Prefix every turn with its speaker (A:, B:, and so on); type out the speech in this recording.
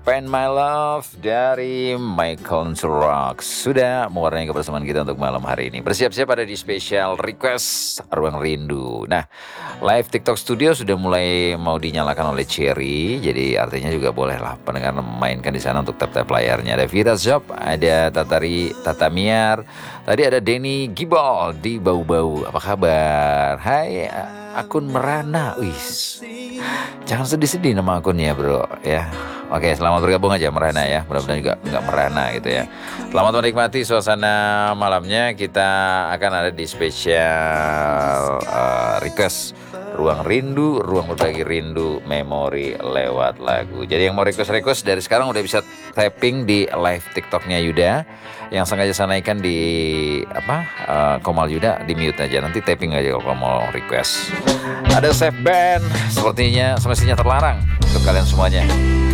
A: Find My Love dari Michael Rock sudah mewarnai kebersamaan kita untuk malam hari ini. Bersiap-siap ada di special request Ruang Rindu. Nah, live TikTok Studio sudah mulai mau dinyalakan oleh Cherry, jadi artinya juga bolehlah pendengar memainkan di sana untuk tap-tap layarnya. Ada Vira Zop, ada Tata Miar, tadi ada Denny Gibol di Bau-Bau. Apa kabar? Hai, akun Merana. Wis. Jangan sedih-sedih nama akunnya bro ya. Oke, selamat bergabung aja Merana ya. Mudah-mudahan juga nggak merana gitu ya. Selamat menikmati suasana malamnya. Kita akan ada di spesial request Ruang Rindu, ruang berbagi rindu, memori lewat lagu. Jadi yang mau request dari sekarang udah bisa tapping di live TikToknya Yuda. Yang sengaja saya naikkan di Komal Yuda, di mute aja. Nanti tapping aja kalau mau request. Ada save band, sepertinya semestinya terlarang untuk kalian semuanya.